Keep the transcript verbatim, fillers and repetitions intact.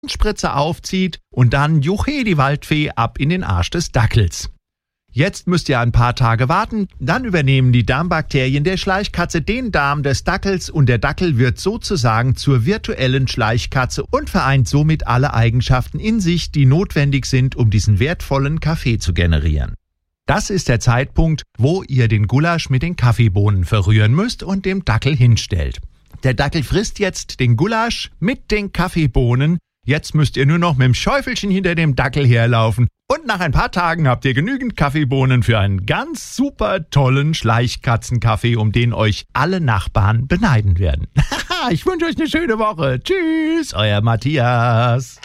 Spritze aufzieht und dann Juche die Waldfee ab in den Arsch des Dackels. Jetzt müsst ihr ein paar Tage warten, dann übernehmen die Darmbakterien der Schleichkatze den Darm des Dackels und der Dackel wird sozusagen zur virtuellen Schleichkatze und vereint somit alle Eigenschaften in sich, die notwendig sind, um diesen wertvollen Kaffee zu generieren. Das ist der Zeitpunkt, wo ihr den Gulasch mit den Kaffeebohnen verrühren müsst und dem Dackel hinstellt. Der Dackel frisst jetzt den Gulasch mit den Kaffeebohnen. Jetzt müsst ihr nur noch mit dem Schäufelchen hinter dem Dackel herlaufen und nach ein paar Tagen habt ihr genügend Kaffeebohnen für einen ganz super tollen Schleichkatzenkaffee, um den euch alle Nachbarn beneiden werden. Ich wünsche euch eine schöne Woche. Tschüss, euer Matthias.